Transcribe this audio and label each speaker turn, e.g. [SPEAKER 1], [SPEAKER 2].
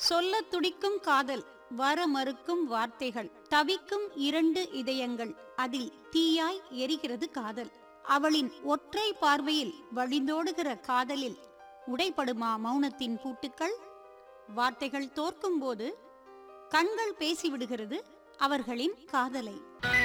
[SPEAKER 1] சொல்லத் துடிக்கும் காதல், வர மறுக்கும் வார்த்தைகள், தவிக்கும் இரண்டு இதயங்கள், அதில் தீயாய் எரிகிறது காதல். அவளின் ஒற்றை பார்வையில் வழிந்தோடுகிற காதலில் உடைப்படுமா மௌனத்தின் பூட்டுக்கள்? வார்த்தைகள் தோற்கும் போது கண்கள் பேசிவிடுகிறது அவர்களின் காதலை.